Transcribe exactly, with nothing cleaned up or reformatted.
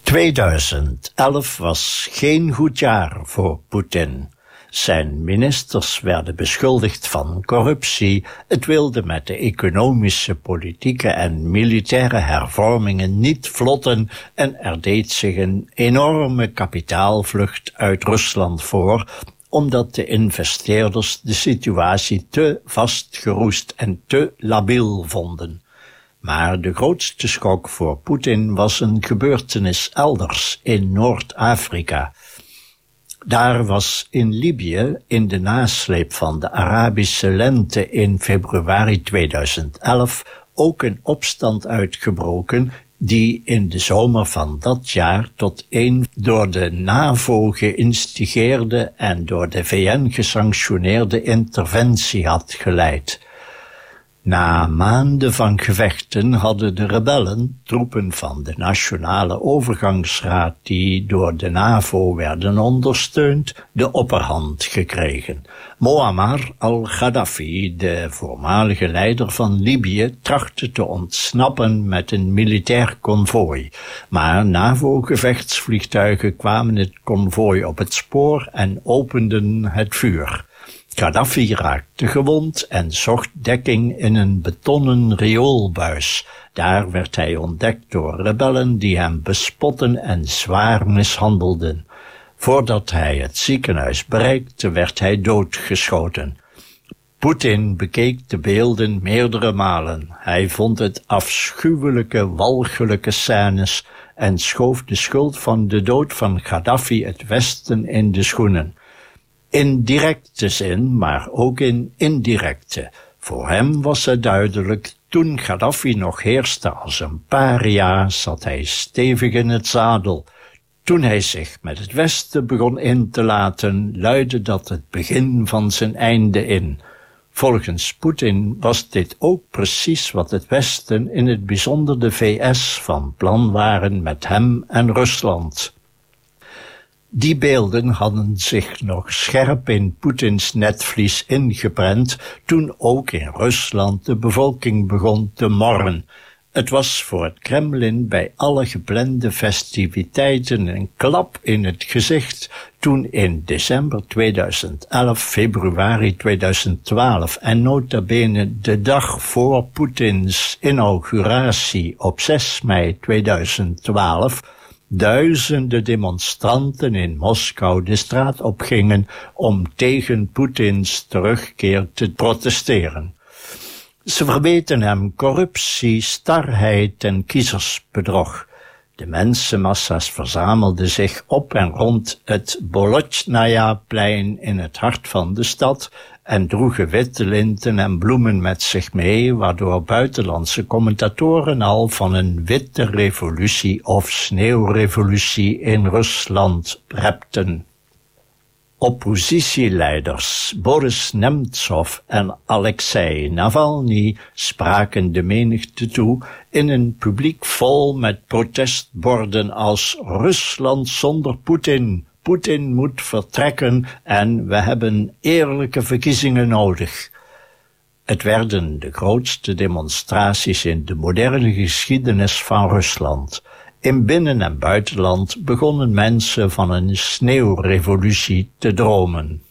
tweeduizend elf was geen goed jaar voor Poetin. Zijn ministers werden beschuldigd van corruptie. Het wilde met de economische, politieke en militaire hervormingen niet vlotten en er deed zich een enorme kapitaalvlucht uit Rusland voor, omdat de investeerders de situatie te vastgeroest en te labiel vonden. Maar de grootste schok voor Poetin was een gebeurtenis elders in Noord-Afrika. Daar was in Libië, in de nasleep van de Arabische lente in februari tweeduizend elf, ook een opstand uitgebroken die in de zomer van dat jaar tot een door de NAVO geïnstigeerde en door de V N gesanctioneerde interventie had geleid. Na maanden van gevechten hadden de rebellen, troepen van de Nationale Overgangsraad die door de NAVO werden ondersteund, de opperhand gekregen. Muammar al-Gaddafi, de voormalige leider van Libië, trachtte te ontsnappen met een militair konvooi. Maar NAVO-gevechtsvliegtuigen kwamen het konvooi op het spoor en openden het vuur. Gaddafi raakte gewond en zocht dekking in een betonnen rioolbuis. Daar werd hij ontdekt door rebellen die hem bespotten en zwaar mishandelden. Voordat hij het ziekenhuis bereikte, werd hij doodgeschoten. Poetin bekeek de beelden meerdere malen. Hij vond het afschuwelijke, walgelijke scènes en schoof de schuld van de dood van Gaddafi het Westen in de schoenen. In directe zin, maar ook in indirecte. Voor hem was het duidelijk, toen Gaddafi nog heerste als een paria, zat hij stevig in het zadel. Toen hij zich met het Westen begon in te laten, luidde dat het begin van zijn einde in. Volgens Poetin was dit ook precies wat het Westen, in het bijzonder de V S, van plan waren met hem en Rusland. Die beelden hadden zich nog scherp in Poetins netvlies ingeprent, toen ook in Rusland de bevolking begon te morren. Het was voor het Kremlin bij alle geplande festiviteiten een klap in het gezicht, toen in december tweeduizend elf, februari tweeduizend twaalf en nota bene de dag voor Poetins inauguratie op zes mei tweeduizend twaalf, duizenden demonstranten in Moskou de straat opgingen om tegen Poetins terugkeer te protesteren. Ze verweten hem corruptie, starheid en kiezersbedrog. De mensenmassa's verzamelden zich op en rond het Bolotnaja-plein in het hart van de stad en droegen witte linten en bloemen met zich mee, waardoor buitenlandse commentatoren al van een witte revolutie of sneeuwrevolutie in Rusland repten. Oppositieleiders Boris Nemtsov en Alexei Navalny spraken de menigte toe in een publiek vol met protestborden als Rusland zonder Poetin, Poetin moet vertrekken en we hebben eerlijke verkiezingen nodig. Het werden de grootste demonstraties in de moderne geschiedenis van Rusland. In binnen- en buitenland begonnen mensen van een sneeuwrevolutie te dromen.